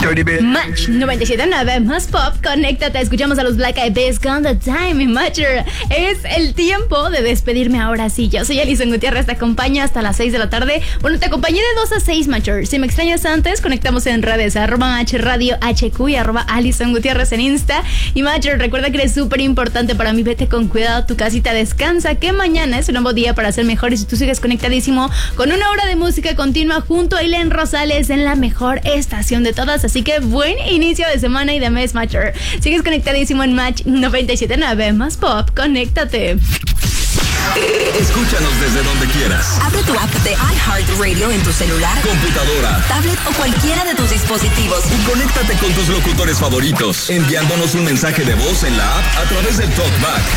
Match 97.9 más pop, conéctate, escuchamos a los Black Eyed Peas con The Time y Matcher. Es el tiempo de despedirme ahora sí. Yo soy Alison Gutiérrez, te acompaño hasta las 6 de la tarde. Bueno, te acompañé de 2 a 6, Matcher. Si me extrañas antes, conectamos en redes, @HRadio HQ y @Alison Gutiérrez en Insta. Y Matcher, recuerda que eres súper importante para mí. Vete con cuidado a tu casita, descansa, que mañana es un nuevo día para ser mejores. Y tú sigues conectadísimo con una hora de música continua junto a Ailén Rosales en la mejor estación de todas. Así que buen inicio de semana y de mes, Matcher. Sigues conectadísimo en Match 97.9 más pop. Conéctate. Escúchanos desde donde quieras. Abre tu app de iHeartRadio en tu celular, computadora, tablet o cualquiera de tus dispositivos. Y conéctate con tus locutores favoritos, enviándonos un mensaje de voz en la app a través del TalkBack.